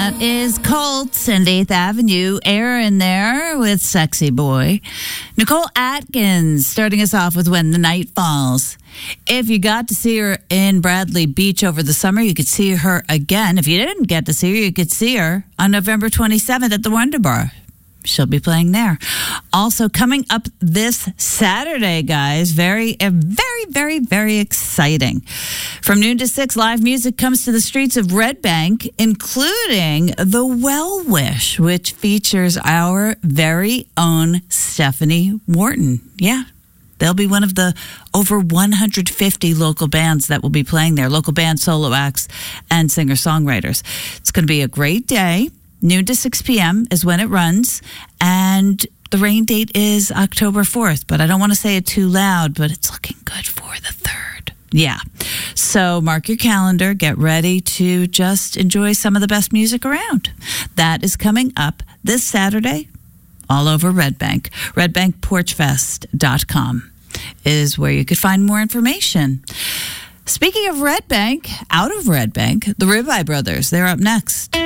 That is Colts and 8th Avenue. Aaron there with Sexy Boy. Nicole Atkins starting us off with When the Night Falls. If you got to see her in Bradley Beach over the summer, you could see her again. If you didn't get to see her, you could see her on November 27th at the Wonder Bar. She'll be playing there. Also coming up this Saturday, guys, very exciting. From noon to 6, live music comes to the streets of Red Bank, including the Well Wish, which features our very own Stephanie Wharton. Yeah. They'll be one of the over 150 local bands that will be playing there, local band solo acts and singer-songwriters. It's going to be a great day. Noon to 6 p.m. is when it runs, and the rain date is October 4th, but I don't want to say it too loud, but it's looking good for the 3rd. Yeah. So mark your calendar. Get ready to just enjoy some of the best music around. That is coming up this Saturday all over Red Bank. RedBankPorchFest.com is where you could find more information. Speaking of Red Bank, out of Red Bank, the Ribeye Brothers, they're up next.